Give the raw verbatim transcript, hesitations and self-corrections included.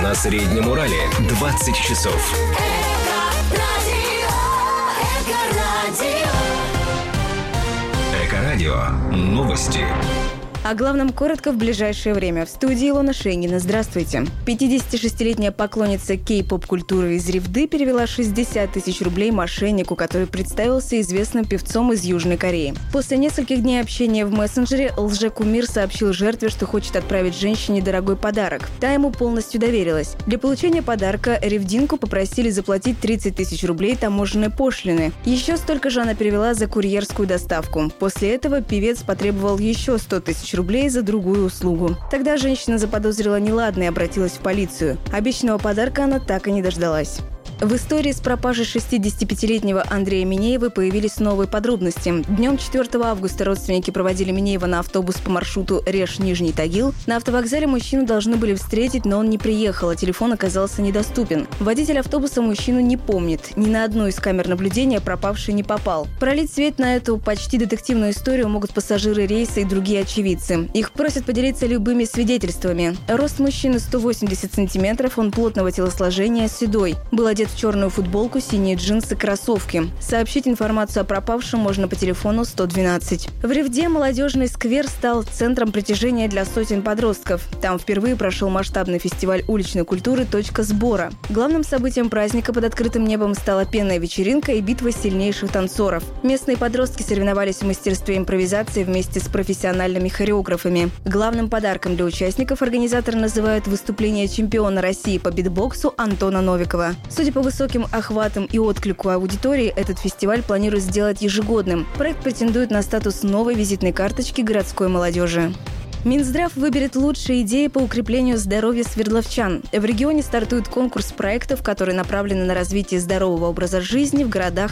на Среднем Урале двадцать часов. Эко-радио. Новости. О главном коротко в ближайшее время. В студии Илона Шейнгина. Здравствуйте. пятидесятишестилетняя поклонница кей-поп-культуры из Ревды перевела шестьдесят тысяч рублей мошеннику, который представился известным певцом из Южной Кореи. После нескольких дней общения в мессенджере лже-кумир сообщил жертве, что хочет отправить женщине дорогой подарок. Та ему полностью доверилась. Для получения подарка ревдинку попросили заплатить тридцать тысяч рублей таможенной пошлины. Еще столько же она перевела за курьерскую доставку. После этого певец потребовал еще сто тысяч рублей за другую услугу. Тогда женщина заподозрила неладное и обратилась в полицию. Обещанного подарка она так и не дождалась. В истории с пропажей шестидесятипятилетнего Андрея Минеева появились новые подробности. Днем четвёртого августа родственники проводили Минеева на автобус по маршруту Реж-Нижний Тагил. На автовокзале мужчину должны были встретить, но он не приехал, а телефон оказался недоступен. Водитель автобуса мужчину не помнит. Ни на одну из камер наблюдения пропавший не попал. Пролить свет на эту почти детективную историю могут пассажиры рейса и другие очевидцы. Их просят поделиться любыми свидетельствами. Рост мужчины сто восемьдесят сантиметров, он плотного телосложения, седой. Был одет в черную футболку, синие джинсы, кроссовки. Сообщить информацию о пропавшем можно по телефону сто двенадцать. В Ревде молодежный сквер стал центром притяжения для сотен подростков. Там впервые прошел масштабный фестиваль уличной культуры «Точка сбора». Главным событием праздника под открытым небом стала пенная вечеринка и битва сильнейших танцоров. Местные подростки соревновались в мастерстве импровизации вместе с профессиональными хореографами. Главным подарком для участников организаторы называют выступление чемпиона России по битбоксу Антона Новикова. Судя по высоким охватам и отклику аудитории, этот фестиваль планируют сделать ежегодным. Проект претендует на статус новой визитной карточки городской молодежи. Минздрав выберет лучшие идеи по укреплению здоровья свердловчан. В регионе стартует конкурс проектов, которые направлены на развитие здорового образа жизни в городах